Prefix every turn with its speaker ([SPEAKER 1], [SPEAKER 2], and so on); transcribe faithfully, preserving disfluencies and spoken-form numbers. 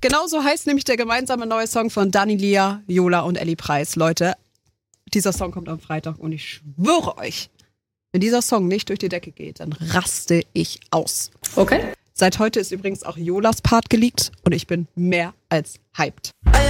[SPEAKER 1] Genauso heißt nämlich der gemeinsame neue Song von Dani Lia, Yola und Ellie Preis. Leute, dieser Song kommt am Freitag und ich schwöre euch, wenn dieser Song nicht durch die Decke geht, dann raste ich aus.
[SPEAKER 2] Okay.
[SPEAKER 1] Seit heute ist übrigens auch Yolas Part geleakt und ich bin mehr als hyped.